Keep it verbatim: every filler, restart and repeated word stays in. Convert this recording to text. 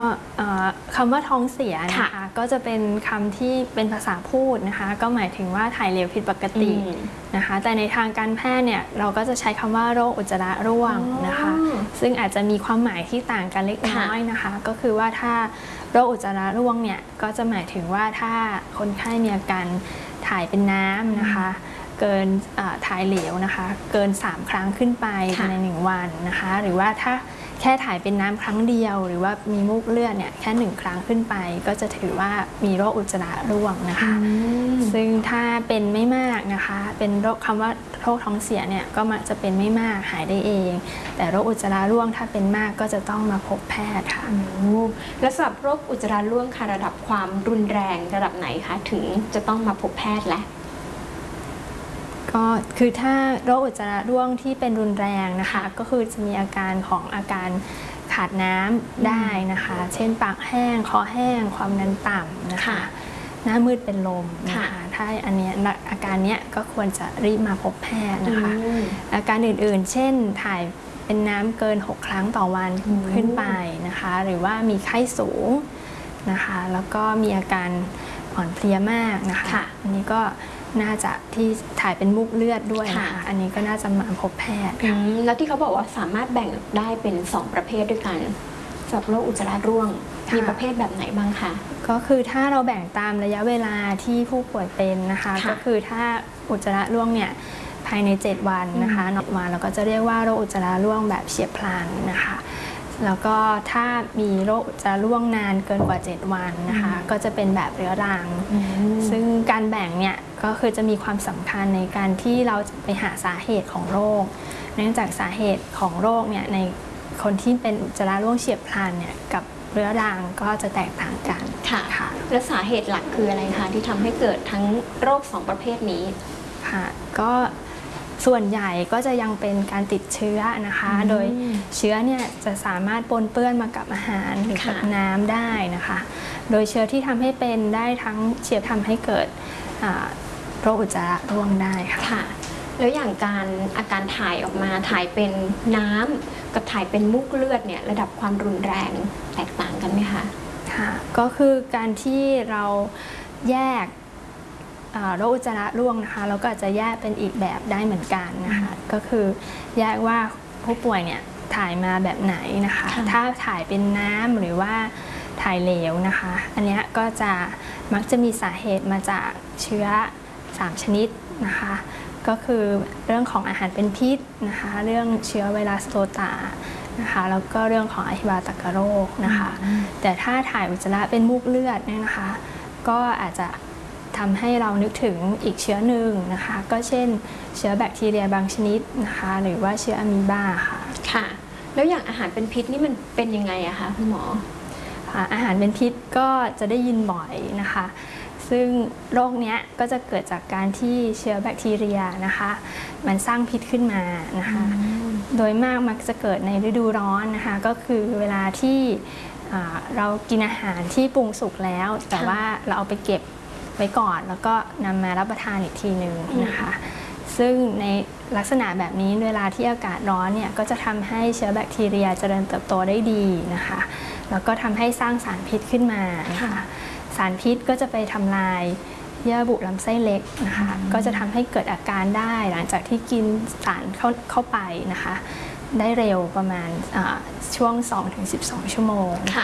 คำว่าท้องเสียนะคะก็จะเป็นคำที่เป็นภาษาพูดนะคะก็หมายถึงว่าถ่ายเหลวผิดปกตินะคะแต่ในทางการแพทย์เนี่ยเราก็จะใช้คำว่าโรคอุจจาระร่วงนะคะซึ่งอาจจะมีความหมายที่ต่างกันเล็กน้อยนะคะก็คือว่าถ้าโรคอุจจาระร่วงเนี่ยก็จะหมายถึงว่าถ้าคนไข้มีอาการถ่ายเป็นน้ำนะคะเกินถ่ายเหลวนะคะเกินสามครั้งขึ้นไปในหนึ่งวันนะคะหรือว่าถ้าแค่ถ่ายเป็นน้ำครั้งเดียวหรือว่ามีมูกเลือดเนี่ยแค่หนึ่งครั้งขึ้นไปก็จะถือว่ามีโรคอุจจาระร่วงนะคะซึ่งถ้าเป็นไม่มากนะคะเป็นโรคคำว่าโรคท้องเสียเนี่ยก็มักจะเป็นไม่มากหายได้เองแต่โรคอุจจาระร่วงถ้าเป็นมากก็จะต้องมาพบแพทย์ค่ะและสำหรับโรคอุจจาระร่วงค่ะระดับความรุนแรงระดับไหนคะถึงจะต้องมาพบแพทย์และก็คือถ้าโรคอุจจาระร่วงที่เป็นรุนแรงนะคะก็คือจะมีอาการของอาการขาดน้ำได้นะคะเช่นปากแห้งคอแห้งความดันต่ำนะคะหน้ามืดเป็นลมนะคะถ้าอันนี้อาการนี้ก็ควรจะรีบมาพบแพทย์นะคะอาการอื่นๆเช่นถ่ายเป็นน้ำเกินหกครั้งต่อวันขึ้นไปนะคะหรือว่ามีไข้สูงนะคะแล้วก็มีอาการอ่อนเพลียมากนะคะอันนี้ก็น่าจะที่ถ่ายเป็นมุกเลือดด้วยนะคะอันนี้ก็น่าจะมาพบแพทย์แล้วที่เขาบอกว่าสามารถแบ่งได้เป็นสองประเภทด้วยกันสำหรับโรคอุจจาระร่วงมีประเภทแบบไหนบ้างคะก็คือถ้าเราแบ่งตามระยะเวลาที่ผู้ป่วยเป็นนะคะก็คือถ้าอุจจาระร่วงเนี่ยภายในเจ็ดวันนะคะนอกวันเราก็จะเรียกว่าโรคอุจจาระร่วงแบบเฉียบพลันนะคะแล้วก็ถ้ามีโรคจะร่วงนานเกินกว่าเจ็ดวันนะคะก็จะเป็นแบบเรื้อรังซึ่งการแบ่งเนี่ยก็คือจะมีความสำคัญในการที่เราไปหาสาเหตุของโรคเนื่องจากสาเหตุของโรคเนี่ยในคนที่เป็นอุจจาระร่วงเฉียบพลันเนี่ยกับเรื้อรังก็จะแตกต่างกันค่ะค่ะและสาเหตุหลักคืออะไรคะที่ทำให้เกิดทั้งโรคสองประเภทนี้ค่ะก็ส่วนใหญ่ก็จะยังเป็นการติดเชื้อนะคะโดยเชื้อเนี่ยจะสามารถปนเปื้อนมากับอาหารหรือกับน้ำได้นะคะโดยเชื้อที่ทำให้เป็นได้ทั้งเชื้อทำให้เกิดโรคอุจจาระร่วงได้ค่ะแล้วอย่างการอาการถ่ายออกมาถ่ายเป็นน้ำกับถ่ายเป็นมุกเลือดเนี่ยระดับความรุนแรงแตกต่างกันไหมคะค่ะก็คือการที่เราแยกโรคอุจจาระร่วงนะคะเราก็อาจจะแยกเป็นอีกแบบได้เหมือนกันนะคะก็คือแยกว่าผู้ป่วยเนี่ยถ่ายมาแบบไหนนะคะถ้าถ่ายเป็นน้ำหรือว่าถ่ายเหลวนะคะอันนี้ก็จะมักจะมีสาเหตุมาจากเชื้อสามชนิดนะคะก็คือเรื่องของอาหารเป็นพิษนะคะเรื่องเชื้อไวรัสโรตานะคะแล้วก็เรื่องของอหิวาตกโรคนะคะแต่ถ้าถ่ายอุจจาระเป็นมูกเลือดเนี่ยนะคะก็อาจจะทำให้เรานึกถึงอีกเชื้อหนึ่งนะคะก็เช่นเชื้อแบคทีเรียบางชนิดนะคะหรือว่าเชื้ออะมีบาค่ะค่ะแล้วอย่างอาหารเป็นพิษนี่มันเป็นยังไงอะคะคุณหมออาหารเป็นพิษก็จะได้ยินบ่อยนะคะซึ่งโรคนี้ก็จะเกิดจากการที่เชื้อแบคทีเรียนะคะมันสร้างพิษขึ้นมานะคะโดยมากมักจะเกิดในฤดูร้อนนะคะก็คือเวลาที่เรากินอาหารที่ปรุงสุกแล้วแต่ว่าเราเอาไปเก็บไว้ก่อนแล้วก็นำมารับประทานอีกทีหนึ่งนะคะซึ่งในลักษณะแบบนี้เวลาที่อากาศร้อนเนี่ยก็จะทำให้เชื้อแบคทีเรียเจริญเติบโตได้ดีนะคะแล้วก็ทำให้สร้างสารพิษขึ้นมานะคะสารพิษก็จะไปทำลายเยื่อบุลำไส้เล็กนะคะก็จะทำให้เกิดอาการได้หลังจากที่กินสารเข้าเข้าไปนะคะได้เร็วประมาณช่วง สองถึงสิบสอง ชั่วโมง